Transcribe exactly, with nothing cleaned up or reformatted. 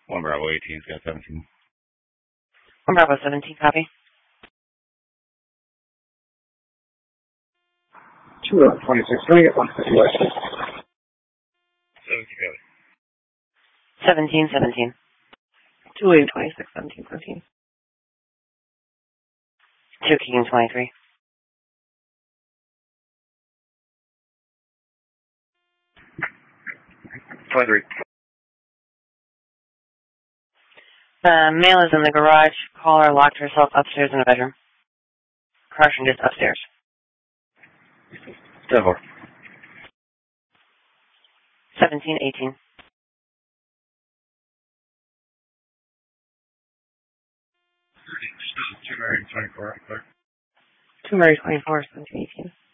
One Bravo eighteen's got seventeen. One Bravo seventeen, copy. Two of twenty-six, going at one fifty west. seventeen, copy. Seventeen, seventeen. Two eight twenty-six, seventeen, seventeen. Two King twenty-three. twenty-three. Uh, male is in the garage. Caller locked herself upstairs in a bedroom. Caution just upstairs. ten four. Seventeen, eighteen. Two Mary twenty-four. Two Mary twenty-four, seventeen, eighteen.